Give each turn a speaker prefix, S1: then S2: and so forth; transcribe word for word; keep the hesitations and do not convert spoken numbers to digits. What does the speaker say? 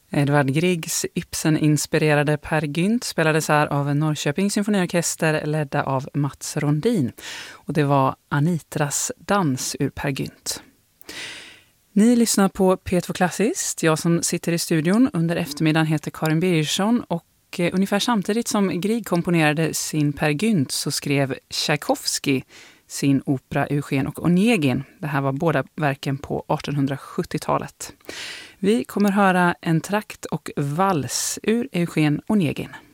S1: Edvard Griegs Ibsen-inspirerade Per Gynt spelades här av Norrköpings symfoniorkester ledda av Mats Rondin. Och det var Anitras dans ur Per Gynt. Ni lyssnar på P två Klassiskt. Jag som sitter i studion under eftermiddagen heter Karin Birgersson och ungefär samtidigt som Grieg komponerade sin Per Gynt så skrev Tchaikovsky sin opera Eugen och Onegin. Det här var båda verken på artonhundrasjuttiotalet. Vi kommer höra en trakt och vals ur Eugen Onegin.